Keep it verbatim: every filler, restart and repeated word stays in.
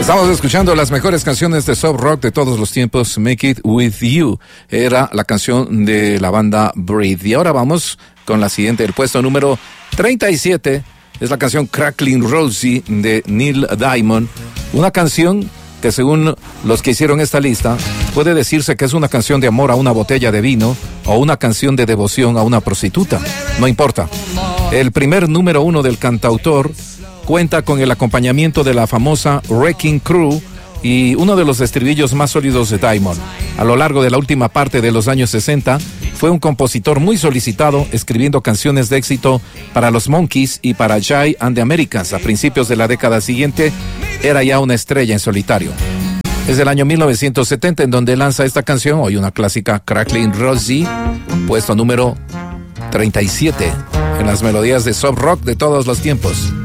Estamos escuchando las mejores canciones de soft rock de todos los tiempos. Make It With You era la canción de la banda Breathe. Y ahora vamos con la siguiente, el puesto número treinta y siete. Es la canción Crackling Rosie de Neil Diamond. Una canción que, según los que hicieron esta lista, puede decirse que es una canción de amor a una botella de vino o una canción de devoción a una prostituta. No importa. El primer número uno del cantautor cuenta con el acompañamiento de la famosa Wrecking Crew y uno de los estribillos más sólidos de Diamond. A lo largo de la última parte de los años sesenta, fue un compositor muy solicitado, escribiendo canciones de éxito para los Monkees y para Jay and the Americans. A principios de la década siguiente, era ya una estrella en solitario. Es el año mil novecientos setenta en donde lanza esta canción, hoy una clásica, Crackling Rosie, puesto número treinta y siete en las melodías de soft rock de todos los tiempos.